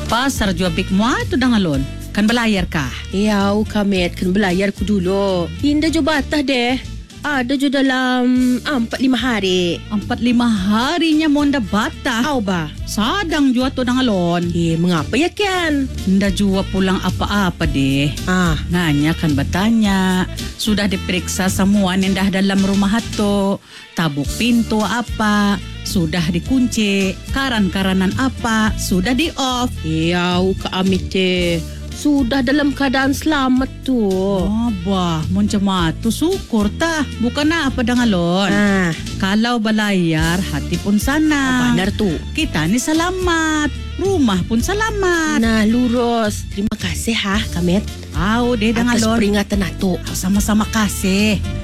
Pasar jua big mo ato dangalon. Kan belayar ka? Yaw, Kamet, kan belayar ko dulu. Hinda jo batah deh. Ada jo dalam 4-5 hari. 4-5 hari niya mo nda bata. Aw ba? Sadang jua to dangalon. Mengapa ya Ken? Nda jua pulang apa-apa deh. Nanya kan batanya. Sudah diperiksa semua nendah dalam rumah to. Tabuk pintu apa? Sudah dikunci. Karan-karanan apa? Sudah di-off. Yaw, Kak Amit sudah dalam keadaan selamat tu. Bah, macam tu syukur tah. Bukan apa dangalon. Kalau belayar, hati pun sana. Benar tu. Kita ni selamat. Rumah pun selamat. Nah, lurus. Terima kasih Kamet. Deh dangalon. Atas peringatan itu. Sama-sama kasih.